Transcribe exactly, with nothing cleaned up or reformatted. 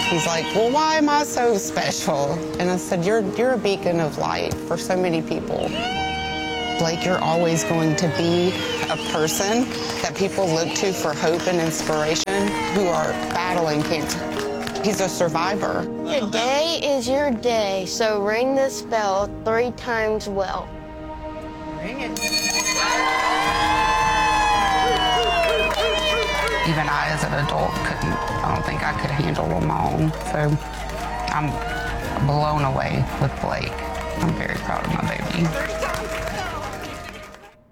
He's like, well, why am I so special? And I said, you're, you're a beacon of light for so many people. Blake, you're always going to be a person that people look to for hope and inspiration who are battling cancer. He's a survivor. Today is your day, so ring this bell three times well. Ring it. Even I, as an adult, couldn't, I don't think I could handle him on. So I'm blown away with Blake. I'm very proud of my baby.